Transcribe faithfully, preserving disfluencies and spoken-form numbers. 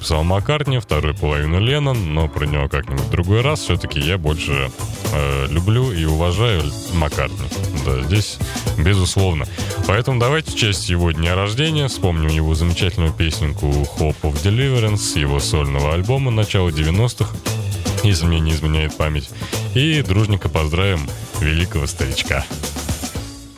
написал Маккартни, вторую половину Леннон, но про него как-нибудь в другой раз. Все-таки я больше э, люблю и уважаю Маккартни. Да, здесь безусловно. Поэтому давайте в честь его дня рождения вспомним его замечательную песенку «Hope of Deliverance» его сольного альбома начала девяностых, если мне не изменяет память. И дружненько поздравим великого старичка.